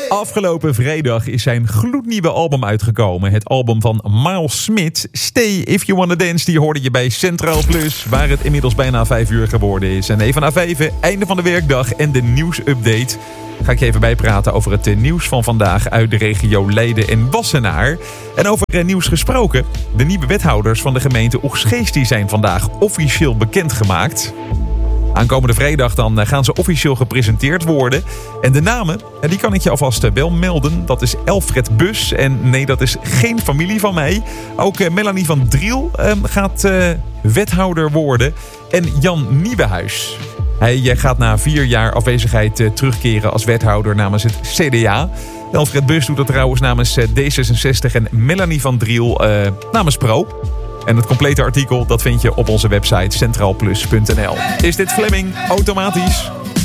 Afgelopen vrijdag is zijn gloednieuwe album uitgekomen. Het album van Miles Smith, Stay If You Wanna Dance, die hoorde je bij Centraal Plus, waar het inmiddels bijna 5 uur geworden is. En even na 5, einde van de werkdag en de nieuwsupdate. Ga ik je even bijpraten over het nieuws van vandaag uit de regio Leiden en Wassenaar. En over nieuws gesproken. De nieuwe wethouders van de gemeente Oegstgeest die zijn vandaag officieel bekendgemaakt. Aankomende vrijdag dan gaan ze officieel gepresenteerd worden. En de namen, die kan ik je alvast wel melden. Dat is Elfred Bus. En nee, dat is geen familie van mij. Ook Melanie van Driel gaat wethouder worden. En Jan Nieuwenhuis. Hij gaat na 4 jaar afwezigheid terugkeren als wethouder namens het CDA. Elfred Bus doet dat trouwens namens D66 en Melanie van Driel namens Pro. En het complete artikel dat vind je op onze website centraalplus.nl. Is dit Fleming automatisch?